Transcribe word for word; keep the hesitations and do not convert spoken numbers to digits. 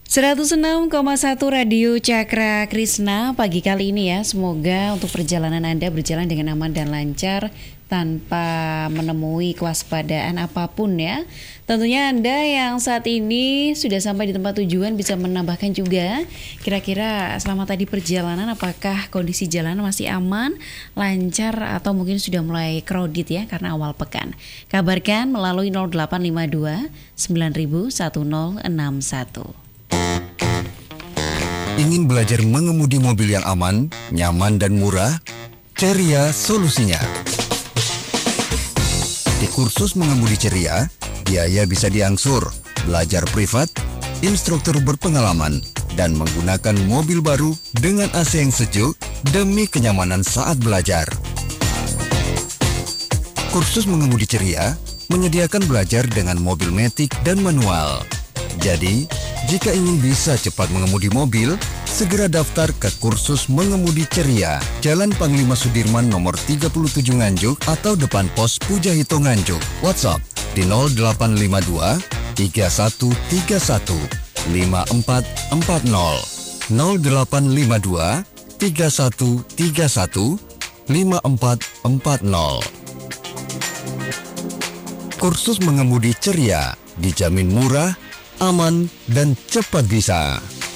seratus enam koma satu Radio Cakra Krisna pagi kali ini ya. Semoga untuk perjalanan Anda berjalan dengan aman dan lancar tanpa menemui kewaspadaan apapun ya. Tentunya Anda yang saat ini sudah sampai di tempat tujuan bisa menambahkan juga kira-kira selama tadi perjalanan apakah kondisi jalan masih aman, lancar atau mungkin sudah mulai crowded ya karena awal pekan. Kabarkan melalui nol delapan lima dua sembilan nol satu nol enam satu. Ingin belajar mengemudi mobil yang aman, nyaman dan murah? Ceria solusinya. Di kursus mengemudi Ceria, biaya bisa diangsur, belajar privat, instruktur berpengalaman, dan menggunakan mobil baru dengan A C yang sejuk demi kenyamanan saat belajar. Kursus mengemudi Ceria menyediakan belajar dengan mobil matic dan manual. Jadi, jika ingin bisa cepat mengemudi mobil, segera daftar ke kursus mengemudi Ceria, Jalan Panglima Sudirman nomor tiga puluh tujuh Nganjuk atau depan pos Pujahito Nganjuk. WhatsApp di nol delapan lima dua tiga satu tiga satu lima empat empat nol nol delapan lima dua tiga satu tiga satu lima empat empat nol. Kursus mengemudi Ceria dijamin murah, aman, dan cepat bisa.